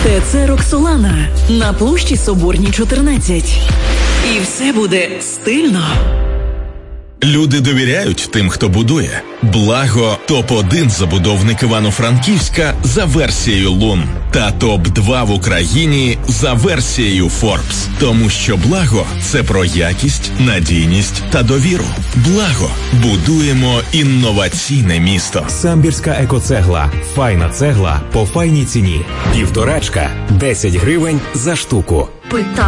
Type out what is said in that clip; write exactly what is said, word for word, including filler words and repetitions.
ТЦ «Роксолана» на площі Соборній, чотирнадцять. І все буде стильно. Люди довіряють тим, хто будує. Благо – топ один забудовник Івано-Франківська за версією Лун та топ два в Україні за версією Forbes. Тому що Благо – це про якість, надійність та довіру. Благо – будуємо інноваційне місто. Самбірська екоцегла. Файна цегла по файній ціні. Півторачка – десять гривень за штуку. Питання.